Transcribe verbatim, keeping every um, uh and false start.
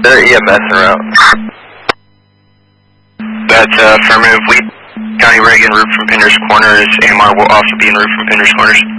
They're E M S en route. That's uh, affirmative. We County Reagan, route from Pinder's Corners. A M R will also be en route from Pinder's Corners.